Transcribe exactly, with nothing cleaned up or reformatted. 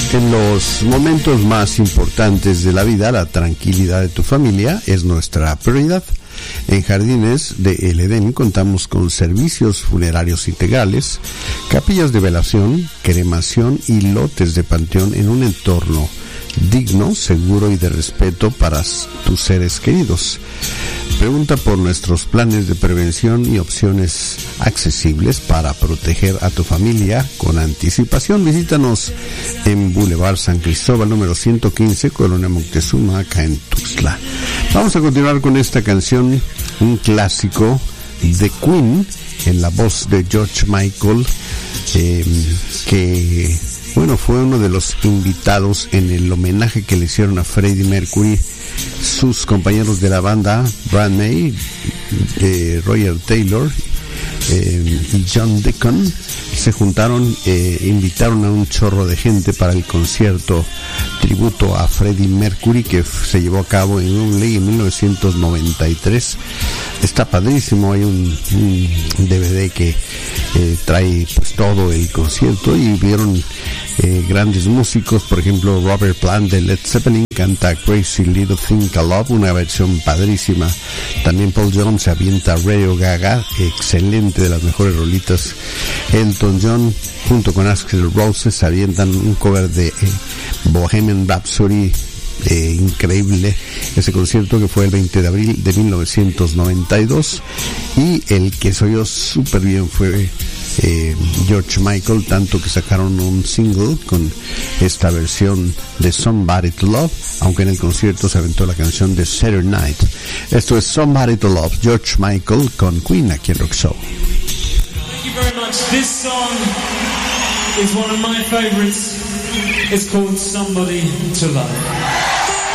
En los momentos más importantes de la vida, la tranquilidad de tu familia es nuestra prioridad. En Jardines de El Edén contamos con servicios funerarios integrales, capillas de velación, cremación y lotes de panteón en un entorno digno, seguro y de respeto para tus seres queridos. Pregunta por nuestros planes de prevención y opciones accesibles para proteger a tu familia con anticipación. Visítanos en Boulevard San Cristóbal, número ciento quince, Colonia Moctezuma, acá en Tuxtla. Vamos a continuar con esta canción, un clásico de Queen, en la voz de George Michael, eh, que... bueno, fue uno de los invitados en el homenaje que le hicieron a Freddie Mercury. Sus compañeros de la banda, Brian May, eh, Roger Taylor eh, y John Deacon, se juntaron, eh, invitaron a un chorro de gente para el concierto tributo a Freddie Mercury que f- se llevó a cabo en Wembley en mil novecientos noventa y tres. Está padrísimo, hay un, un D V D que eh, trae pues todo el concierto y vieron eh, grandes músicos, por ejemplo Robert Plant de Led Zeppelin canta Crazy Little Thing I Love, una versión padrísima. También Paul Jones se avienta Radio Gaga, excelente, de las mejores rolitas. Elton John junto con Axl Rose se avientan un cover de eh, Bohemian Rhapsody, eh, increíble ese concierto que fue el veinte de abril de mil novecientos noventa y dos. Y el que se oyó súper bien fue eh, George Michael, tanto que sacaron un single con esta versión de Somebody to Love, aunque en el concierto se aventó la canción de Saturday Night. Esto es Somebody to Love, George Michael con Queen, aquí en Rock Show. Thank you very much. This song is one of my favorites. It's called Somebody to Love.